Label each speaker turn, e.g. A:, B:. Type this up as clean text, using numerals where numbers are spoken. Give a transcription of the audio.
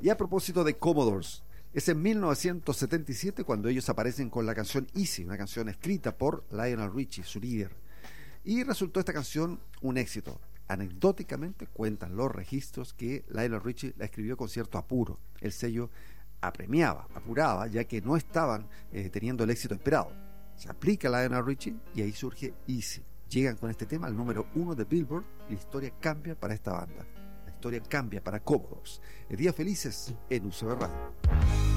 A: Y a propósito de Commodores, es en 1977 cuando ellos aparecen con la canción Easy, una canción escrita por Lionel Richie, su líder. Y resultó esta canción un éxito. Anecdóticamente cuentan los registros que Lionel Richie la escribió con cierto apuro. El sello apuraba, ya que no estaban teniendo el éxito esperado. Se aplica Lionel Richie y ahí surge Easy. Llegan con este tema al número 1 de Billboard y la historia cambia para esta banda. La historia cambia para Commodores. Días felices en UCB Radio.